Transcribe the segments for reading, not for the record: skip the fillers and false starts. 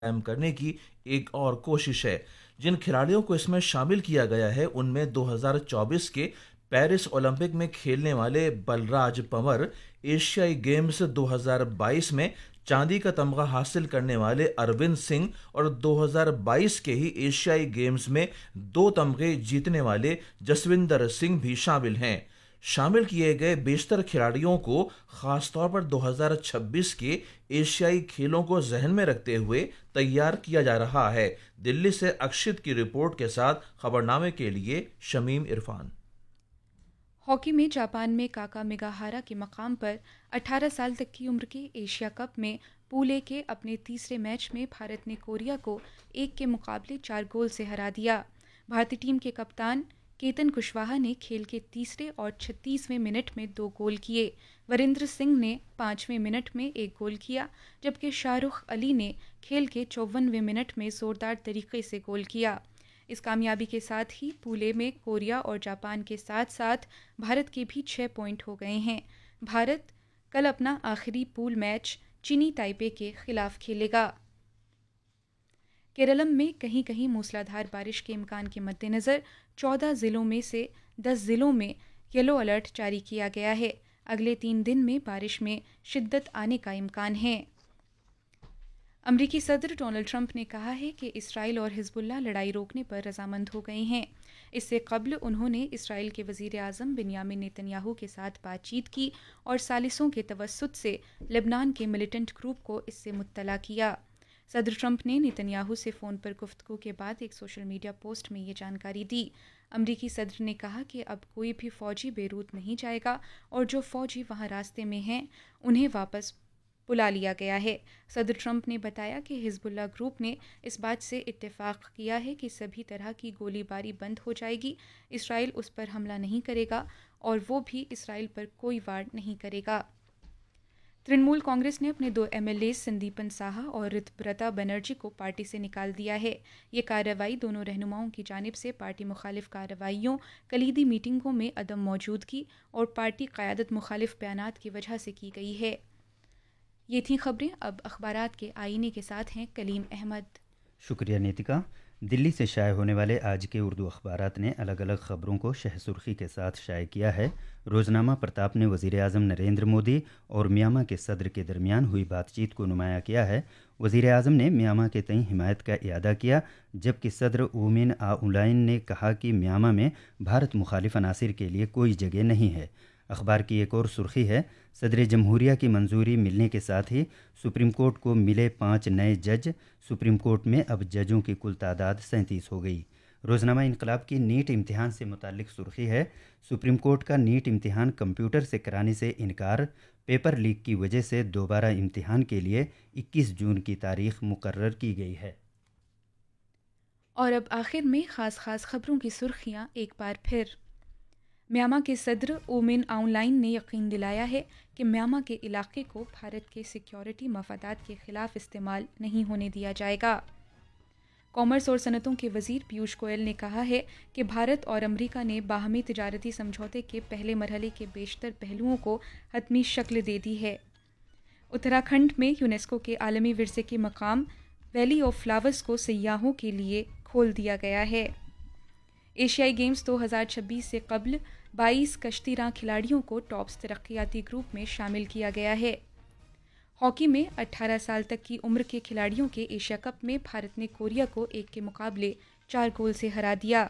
قائم کرنے کی ایک اور کوشش ہے۔ جن کھلاڑیوں کو اس میں شامل کیا گیا ہے ان میں 2024 کے پیرس اولمپک میں کھیلنے والے بلراج پنور، ایشیائی گیمز 2022 میں چاندی کا تمغہ حاصل کرنے والے اروند سنگھ اور 2022 کے ہی ایشیائی گیمز میں 2 تمغے جیتنے والے جسوندر سنگھ بھی شامل ہیں۔ شامل کیے گئے بیشتر کھلاڑیوں کو خاص طور پر 2026 کے ایشیائی کھیلوں کو ذہن میں رکھتے ہوئے تیار کیا جا رہا ہے۔ دلی سے اکشت کی رپورٹ کے ساتھ خبرنامے کے لیے شمیم عرفان۔ ہاکی میں جاپان میں کاکا میگاہارا کے مقام پر 18 سال تک کی عمر کے ایشیا کپ میں پول اے کے اپنے تیسرے میچ میں بھارت نے کوریا کو 1 کے مقابلے 4 گول سے ہرا دیا۔ بھارتی ٹیم کے کپتان کیتن کشواہا نے کھیل کے تیسرے اور 36ویں منٹ میں 2 گول کیے۔ وریندر سنگھ نے 5ویں منٹ میں 1 گول کیا، جبکہ شاہ رخ علی نے کھیل کے 54ویں منٹ میں زوردار طریقے سے گول کیا۔ اس کامیابی کے ساتھ ہی پول اے میں کوریا اور جاپان کے ساتھ ساتھ بھارت کے بھی 6 پوائنٹ ہو گئے ہیں۔ بھارت کل اپنا آخری پول میچ چینی تائپے کے خلاف کھیلے گا۔ کیرالم میں کہیں کہیں موسلادھار بارش کے امکان کے مد نظر 14 ضلعوں میں سے 10 ضلعوں میں یلو الرٹ جاری کیا گیا ہے۔ اگلے 3 دن میں بارش میں شدت آنے کا امکان ہے۔ امریکی صدر ڈونلڈ ٹرمپ نے کہا ہے کہ اسرائیل اور حزب اللہ لڑائی روکنے پر رضامند ہو گئے ہیں۔ اس سے قبل انہوں نے اسرائیل کے وزیر اعظم بنیامن نیتن یاہو کے ساتھ بات چیت کی اور ثالثوں کے توسط سے لبنان کے ملیٹنٹ گروپ کو اس سے مطلع کیا۔ صدر ٹرمپ نے نیتن یاہو سے فون پر گفتگو کے بعد ایک سوشل میڈیا پوسٹ میں یہ جانکاری دی۔ امریکی صدر نے کہا کہ اب کوئی بھی فوجی بیروت نہیں جائے گا اور جو فوجی وہاں راستے میں ہیں انہیں واپس بلا لیا گیا ہے۔ صدر ٹرمپ نے بتایا کہ حزب اللہ گروپ نے اس بات سے اتفاق کیا ہے کہ سبھی طرح کی گولی باری بند ہو جائے گی، اسرائیل اس پر حملہ نہیں کرے گا اور وہ بھی اسرائیل پر کوئی وار نہیں کرے گا۔ ترنمول کانگریس نے اپنے 2 MLAs سندیپن ساہا اور رتبرتا بنرجی کو پارٹی سے نکال دیا ہے۔ یہ کارروائی دونوں رہنماؤں کی جانب سے پارٹی مخالف کارروائیوں، کلیدی میٹنگوں میں عدم موجودگی اور پارٹی قیادت مخالف بیانات کی وجہ سے کی گئی ہے۔ یہ تھیں خبریں۔ اب اخبارات کے آئینے کے ساتھ ہیں کلیم احمد۔ شکریہ نیتکا۔ دلی سے شائع ہونے والے آج کے اردو اخبارات نے الگ الگ خبروں کو شہ سرخی کے ساتھ شائع کیا ہے۔ روزنامہ پرتاپ نے وزیر اعظم نریندر مودی اور میانمار کے صدر کے درمیان ہوئی بات چیت کو نمایاں کیا ہے۔ وزیر اعظم نے میانمار کے تئیں حمایت کا اعادہ کیا، جبکہ صدر اومن آؤلائن نے کہا کہ میانمار میں بھارت مخالف عناصر کے لیے کوئی جگہ نہیں ہے۔ اخبار کی ایک اور سرخی ہے، صدر جمہوریہ کی منظوری ملنے کے ساتھ ہی سپریم کورٹ کو ملے 5 نئے جج، سپریم کورٹ میں اب ججوں کی کل تعداد 37 ہو گئی۔ روزنامہ انقلاب کی نیٹ امتحان سے متعلق سرخی ہے، سپریم کورٹ کا نیٹ امتحان کمپیوٹر سے کرانے سے انکار، پیپر لیک کی وجہ سے دوبارہ امتحان کے لیے 21 جون کی تاریخ مقرر کی گئی ہے۔ اور اب آخر میں خاص خبروں کی سرخیاں ایک بار پھر۔ میانمار کے صدر اومن آؤلائن نے یقین دلایا ہے کہ میانمار کے علاقے کو بھارت کے سیکیورٹی مفادات کے خلاف استعمال نہیں ہونے دیا جائے گا۔ کامرس اور صنعتوں کے وزیر پیوش گوئل نے کہا ہے کہ بھارت اور امریکہ نے باہمی تجارتی سمجھوتے کے پہلے مرحلے کے بیشتر پہلوؤں کو حتمی شکل دے دی ہے۔ اتراکھنڈ میں یونیسکو کے عالمی ورثے کے مقام ویلی آف فلاورز کو سیاحوں کے لیے کھول دیا گیا ہے۔ ایشیائی گیمز 2026 سے قبل 22 کشتی راں کھلاڑیوں کو ٹاپس ترقیاتی گروپ میں شامل کیا گیا ہے۔ ہاکی میں 18 سال تک کی عمر کے کھلاڑیوں کے ایشیا کپ میں بھارت نے کوریا کو 1 کے مقابلے 4 گول سے ہرا دیا۔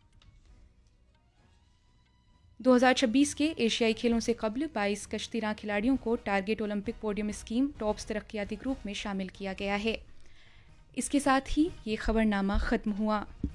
2026 کے ایشیائی کھیلوں سے قبل 22 کشتی راں کھلاڑیوں کو target Olympic podium scheme tops ترقیاتی گروپ میں شامل کیا گیا ہے۔ اس کے ساتھ ہی یہ خبرنامہ ختم ہوا۔